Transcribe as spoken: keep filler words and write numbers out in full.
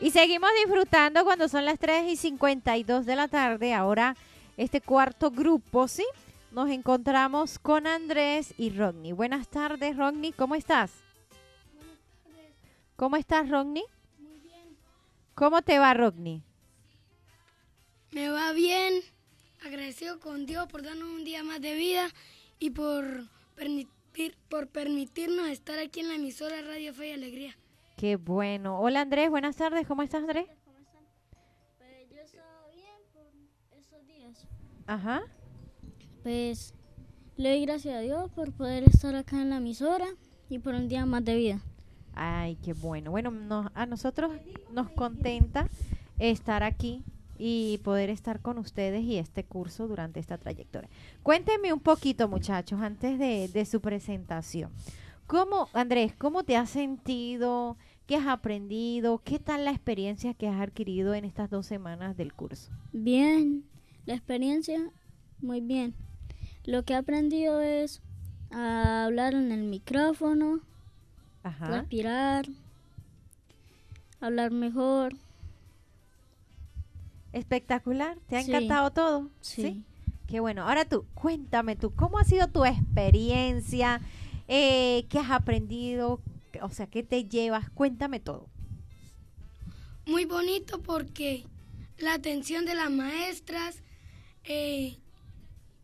Y seguimos disfrutando cuando son las tres y cincuenta y dos de la tarde. Ahora este cuarto grupo, ¿sí? Nos encontramos con Andrés y Rodney. Buenas tardes, Rodney. ¿Cómo estás? Buenas tardes. ¿Cómo estás, Rodney? Muy bien. ¿Cómo te va, Rodney? Me va bien. Agradecido con Dios por darnos un día más de vida y por permitir, por permitirnos estar aquí en la emisora Radio Fe y Alegría. Qué bueno. Hola, Andrés. Buenas tardes. ¿Cómo estás, Andrés? ¿Cómo están? Pues yo estoy bien por estos días. Ajá. Pues le doy gracias a Dios por poder estar acá en la emisora y por un día más de vida. Ay, qué bueno. Bueno, nos- a nosotros nos contenta estar aquí y poder estar con ustedes y este curso durante esta trayectoria. Cuéntenme un poquito, muchachos, antes de, de su presentación. ¿Cómo, Andrés, cómo te has sentido? ¿Qué has aprendido? ¿Qué tal la experiencia que has adquirido en estas dos semanas del curso? Bien, la experiencia, muy bien. Lo que he aprendido es a hablar en el micrófono, Ajá. respirar, hablar mejor. Espectacular. ¿Te ha Sí. encantado todo? Sí. Qué bueno. Ahora tú, cuéntame tú, ¿cómo ha sido tu experiencia? Eh, ¿qué has aprendido? O sea, ¿qué te llevas? Cuéntame todo. Muy bonito porque la atención de las maestras, eh,